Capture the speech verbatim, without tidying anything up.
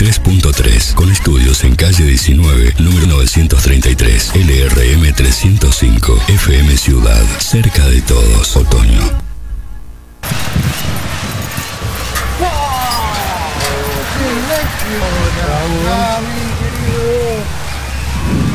tres punto tres, con estudios en calle diecinueve, número novecientos treinta y tres, L R M trescientos cinco, F M Ciudad, cerca de todos, otoño. ¡Wow! ¡Qué